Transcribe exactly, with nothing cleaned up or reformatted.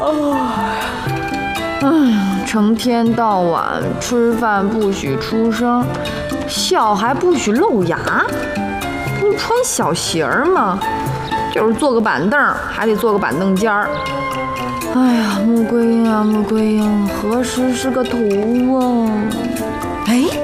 嗯，成天到晚吃饭不许出声，笑还不许露牙，不是穿小鞋儿吗？就是坐个板凳还得坐个板凳尖儿。哎呀，穆桂英啊，穆桂英，何时是个头啊？ 哎。